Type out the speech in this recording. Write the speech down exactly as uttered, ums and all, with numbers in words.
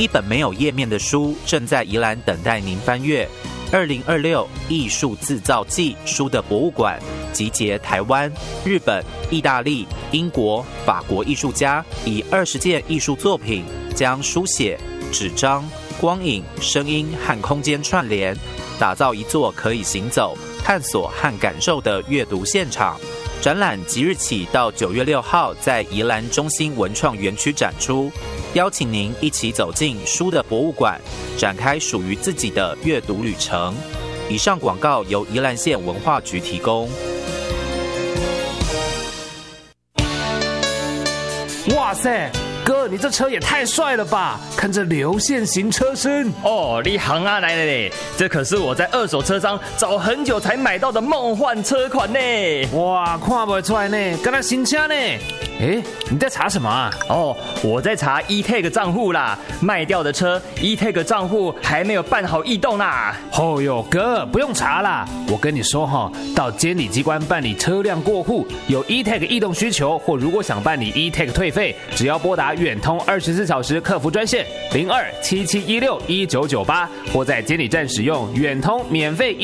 一本没有页面的书正在宜兰等待您翻阅。二零二六艺术自造季书的博物馆集结台湾、日本、意大利、英国、法国艺术家，以二十件艺术作品将书写、纸张、光影、声音和空间串联，打造一座可以行走、探索和感受的阅读现场。展览即日起到九月六号在宜兰中心文创园区展出，邀请您一起走进书的博物馆，展开属于自己的阅读旅程。以上广告由宜兰县文化局提供。 哇塞，哥，你这车也太帅了吧！看这流线型车身哦，你行啊来了嘞！这可是我在二手车商找很久才买到的梦幻车款呢！ 哇，看不出来呢，跟他新车呢。哎，你在查什么啊？ 哦，我在查 E-Tag 账户啦，卖掉的车 E-Tag 账户还没有办好异动啦。 哦哟，哥，不用查啦，我跟你说哈，到监理机关办理车辆过户，有 E-Tag 异动需求，或如果想办理 E-Tag 退费，只要拨打远通二十四小时客服专线零二七七一六一九九八，或在监理站使用远通免费